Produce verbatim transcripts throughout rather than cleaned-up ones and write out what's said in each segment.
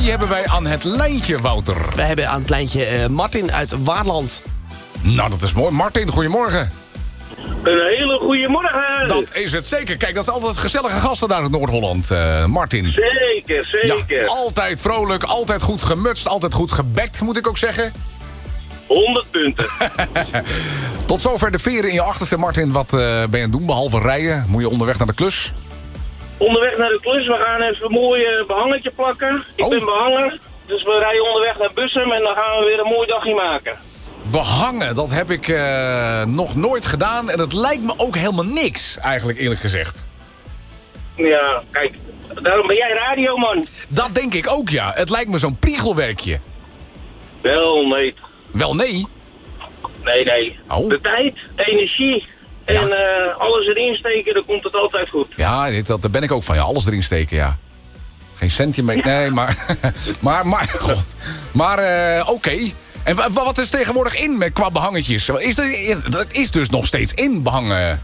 Wie hebben wij aan het lijntje, Wouter? We hebben aan het lijntje uh, Martin uit Waardland. Nou, dat is mooi. Martin, goedemorgen. Een hele goede morgen. Dat is het zeker. Kijk, dat is altijd gezellige gasten daar in Noord-Holland, uh, Martin. Zeker, zeker. Ja, altijd vrolijk, altijd goed gemutst, altijd goed gebekt, moet ik ook zeggen. honderd punten. Tot zover de veren in je achterste, Martin. Wat uh, ben je aan het doen, behalve rijden? Moet je onderweg naar de klus? Onderweg naar de klus. We gaan even een mooi uh, behangetje plakken. Ik oh. ben behanger. Dus we rijden onderweg naar Bussum en dan gaan we weer een mooi dagje maken. Behangen, dat heb ik uh, nog nooit gedaan. En het lijkt me ook helemaal niks, eigenlijk eerlijk gezegd. Ja, kijk, daarom ben jij radioman. Dat denk ik ook, ja. Het lijkt me zo'n priegelwerkje. Wel, nee. Wel, nee? Nee, nee. Oh. De tijd, energie en ja. uh, alles erin steken, dan komt het altijd goed. Ja, dat, daar ben ik ook van. Ja, alles erin steken, ja. Geen centje mee. Nee, maar... maar, maar, god. Maar, uh, oké. Okay. En wat is tegenwoordig in met qua behangetjes? Is er, dat is dus nog steeds in behangen.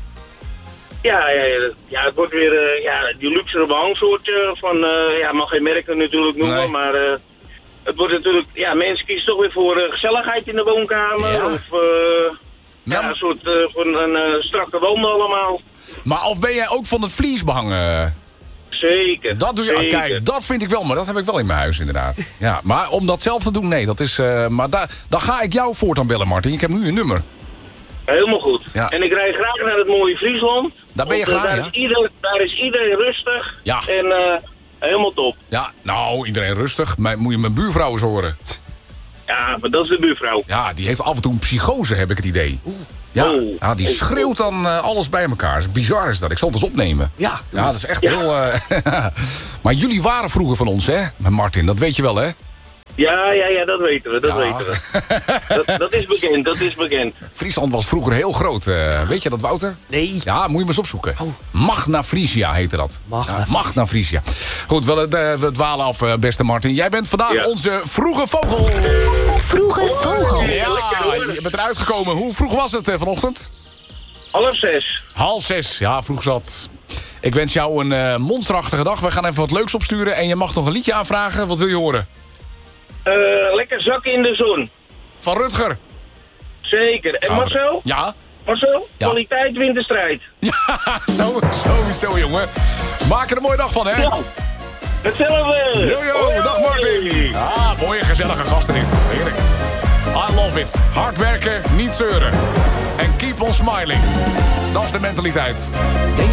Ja, ja, ja, ja het wordt weer uh, ja, die luxere behangsoortje van, uh, ja, mag geen merken natuurlijk noemen, nee. maar uh, het wordt natuurlijk, ja, mensen kiezen toch weer voor uh, gezelligheid in de woonkamer, ja. of uh, ja, ja, een soort uh, voor een uh, strakke wanden allemaal. Maar of ben jij ook van het vlies behangen? Zeker. Dat doe je. Zeker. Kijk, dat vind ik wel, maar dat heb ik wel in mijn huis inderdaad. Ja, maar om dat zelf te doen, nee, dat is. Uh, maar da, dan ga ik jou voortaan bellen, Martin. Ik heb nu een nummer. Helemaal goed. Ja. En ik rijd graag naar het mooie Friesland. Daar ben je want, graag, daar ja? Is ieder, daar is iedereen rustig. Ja. En uh, helemaal top. Ja, nou, iedereen rustig. Maar moet je mijn buurvrouw eens horen. Ja, maar dat is de buurvrouw. Ja, die heeft af en toe een psychose, heb ik het idee. Ja, oh. ja, die schreeuwt dan uh, alles bij elkaar. Bizar is dat. Ik zal het eens opnemen. Ja, ja dat is echt ja. heel... Uh, maar jullie waren vroeger van ons, hè? Met Martin, dat weet je wel, hè? Ja, ja, ja, dat weten we, dat ja. weten we. dat, dat is bekend, dat is bekend. Friesland was vroeger heel groot. Uh, weet je dat, Wouter? Nee. Ja, moet je maar eens opzoeken. Oh. Magna Frisia heette dat. Magna, ja, Magna Frisia. Goed, we, we, we dwalen af, uh, beste Martin. Jij bent vandaag ja. onze vroege vogel. Vroege vogel. Ja, je bent eruit gekomen. Hoe vroeg was het uh, vanochtend? Half zes. Half zes, ja, vroeg zat. Ik wens jou een uh, monsterachtige dag. We gaan even wat leuks opsturen en je mag nog een liedje aanvragen. Wat wil je horen? Uh, lekker zakken in de zon. Van Rutger. Zeker. En Marcel? Ja? Marcel? Ja. Kwaliteit wint de strijd. Ja, zo, sowieso, jongen. Maak er een mooie dag van, hè? Ja. Hetzelfde. Jojo, dag Martin. Ah, mooie gezellige gasten dit. Heerlijk. I love it. Hard werken, niet zeuren. En keep on smiling. Dat is de mentaliteit. Denk